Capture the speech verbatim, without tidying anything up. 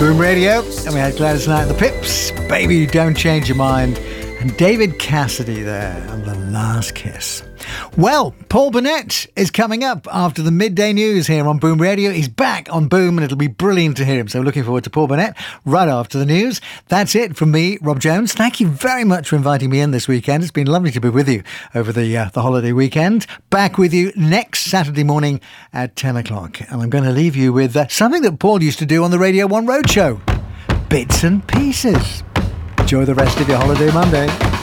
Boom Radio, and we had Gladys Knight and the Pips, Baby Don't Change Your Mind, and David Cassidy there, and The Last Kiss. Well, Paul Burnett is coming up after the midday news here on Boom Radio. He's back on Boom, and it'll be brilliant to hear him. So looking forward to Paul Burnett right after the news. That's it from me, Rob Jones. Thank you very much for inviting me in this weekend. It's been lovely to be with you over the uh, the holiday weekend. Back with you next Saturday morning at ten o'clock. And I'm going to leave you with uh, something that Paul used to do on the Radio one Roadshow. Bits and pieces. Enjoy the rest of your holiday Monday.